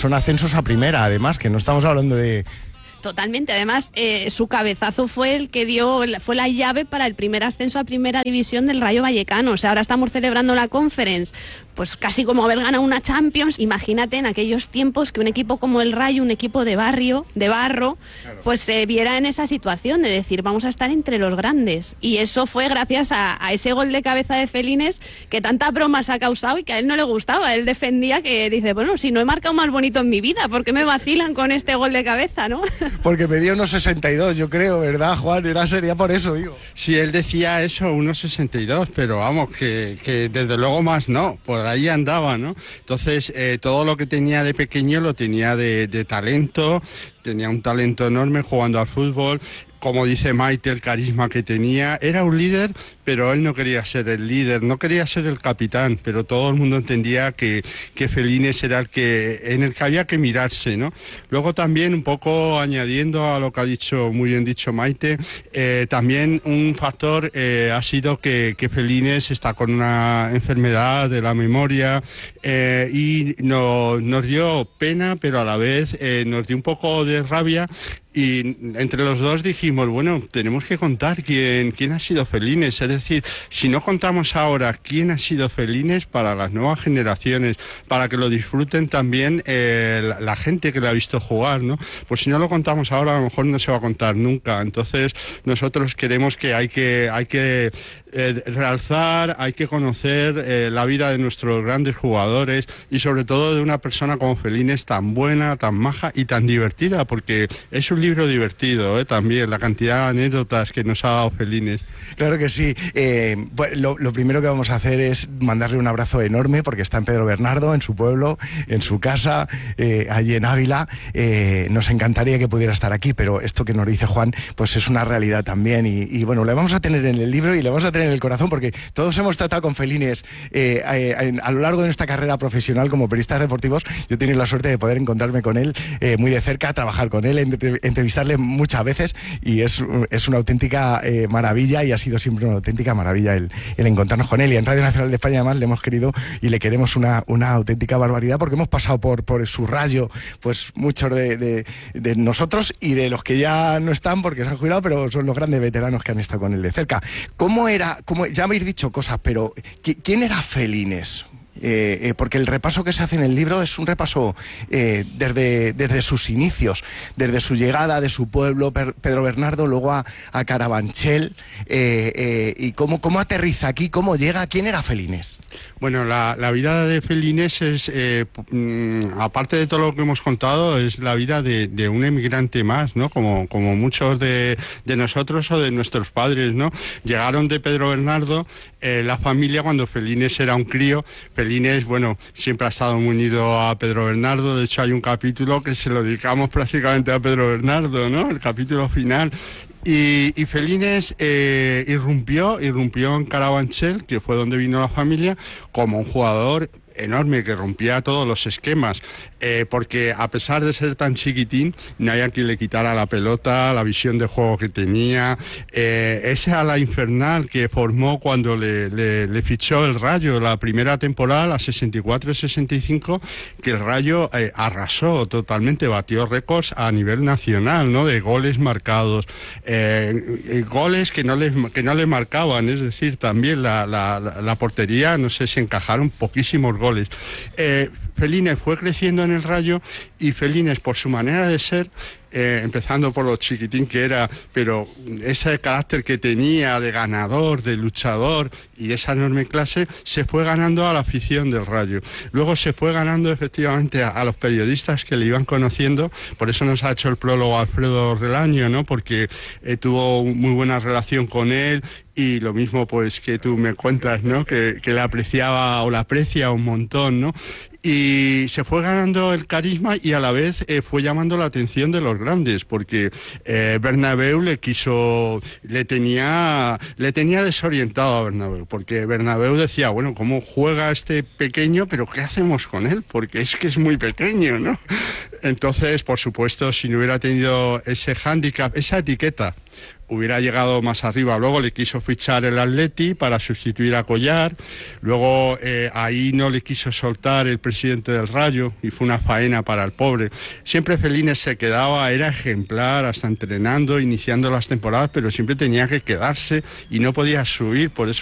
son ascensos a primera, además, que no estamos hablando de... Totalmente, además su cabezazo fue el que fue la llave para el primer ascenso a primera división del Rayo Vallecano. O sea, ahora estamos celebrando la Conference, pues casi como haber ganado una Champions. Imagínate en aquellos tiempos que un equipo como el Rayo, un equipo de barrio, de barro, claro, pues se viera en esa situación de decir, vamos a estar entre los grandes. Y eso fue gracias a ese gol de cabeza de Felines que tanta broma se ha causado y que a él no le gustaba. Él defendía que dice, bueno, si no he marcado más bonito en mi vida, ¿por qué me vacilan con este gol de cabeza, no? Porque medía unos 62, yo creo, ¿verdad, Juan? Sería por eso, digo. Sí, él decía eso, unos 62, pero vamos, que desde luego más no, por ahí andaba, ¿no? Entonces, todo lo que tenía de pequeño lo tenía de talento, tenía un talento enorme jugando al fútbol. Como dice Maite, el carisma que tenía, era un líder, pero él no quería ser el líder, no quería ser el capitán, pero todo el mundo entendía que Felines era en el que había que mirarse, ¿no? Luego también, un poco añadiendo a lo que ha dicho, muy bien dicho Maite, también un factor ha sido que Felines está con una enfermedad de la memoria y nos dio pena, pero a la vez nos dio un poco de rabia. Y entre los dos dijimos, bueno, tenemos que contar quién ha sido Felines, es decir, si no contamos ahora quién ha sido Felines para las nuevas generaciones, para que lo disfruten también la gente que le ha visto jugar, ¿no? Pues si no lo contamos ahora, a lo mejor no se va a contar nunca. Entonces nosotros queremos que hay que realzar, hay que conocer la vida de nuestros grandes jugadores y sobre todo de una persona como Felines tan buena, tan maja y tan divertida, porque es un libro divertido, también, la cantidad de anécdotas que nos ha dado Felines. Claro que sí. Lo primero que vamos a hacer es mandarle un abrazo enorme porque está en Pedro Bernardo, en su pueblo, en su casa, allí en Ávila. Nos encantaría que pudiera estar aquí, pero esto que nos dice Juan, pues es una realidad también. Y bueno, le vamos a tener en el libro y le vamos a tener en el corazón porque todos hemos tratado con Felines a lo largo de nuestra carrera profesional como periodistas deportivos. Yo he tenido la suerte de poder encontrarme con él muy de cerca, trabajar con él, entrevistarle muchas veces y es una auténtica maravilla y ha sido siempre una auténtica maravilla el encontrarnos con él. Y en Radio Nacional de España además le hemos querido y le queremos una auténtica barbaridad porque hemos pasado por su rayo, pues muchos de nosotros y de los que ya no están porque se han jubilado, pero son los grandes veteranos que han estado con él de cerca. ¿Cómo era? Ya habéis dicho cosas, pero ¿quién era Felines? Porque el repaso que se hace en el libro es un repaso desde sus inicios, desde su llegada de su pueblo, Pedro Bernardo, luego a Carabanchel, y cómo aterriza aquí, cómo llega, ¿quién era Felines? Bueno, la vida de Felines es, aparte de todo lo que hemos contado, es la vida de un emigrante más, ¿no? Como muchos de nosotros o de nuestros padres, ¿no? Llegaron de Pedro Bernardo, la familia cuando Felines era un crío. Felines, bueno, siempre ha estado muy unido a Pedro Bernardo, de hecho hay un capítulo que se lo dedicamos prácticamente a Pedro Bernardo, ¿no? El capítulo final. Y Felines irrumpió en Carabanchel, que fue donde vino la familia, como un jugador enorme que rompía todos los esquemas, porque a pesar de ser tan chiquitín, no había quien le quitara la pelota, la visión de juego que tenía, ese ala infernal que formó cuando le fichó el Rayo la primera temporada, la 64-65, que el Rayo arrasó totalmente, batió récords a nivel nacional, ¿no? De goles marcados, goles que no le marcaban, es decir, también la portería, no sé si encajaron poquísimos goles. Felines fue creciendo en el Rayo y Felines, por su manera de ser, empezando por lo chiquitín que era, pero ese carácter que tenía de ganador, de luchador y esa enorme clase, se fue ganando a la afición del Rayo. Luego se fue ganando efectivamente a los periodistas que le iban conociendo, por eso nos ha hecho el prólogo Alfredo Relaño, ¿no? Porque tuvo muy buena relación con él. Y lo mismo pues que tú me cuentas, ¿no? Que le apreciaba o la aprecia un montón, ¿no? Y se fue ganando el carisma y a la vez fue llamando la atención de los grandes, porque Bernabéu le tenía desorientado a Bernabéu, porque Bernabéu decía, bueno, ¿cómo juega este pequeño? Pero ¿qué hacemos con él? Porque es que es muy pequeño, ¿no? Entonces, por supuesto, si no hubiera tenido ese hándicap, esa etiqueta, hubiera llegado más arriba. Luego le quiso fichar el Atleti para sustituir a Collar. Luego ahí no le quiso soltar el presidente del Rayo y fue una faena para el pobre. Siempre Felines se quedaba, era ejemplar, hasta entrenando, iniciando las temporadas, pero siempre tenía que quedarse y no podía subir. Por eso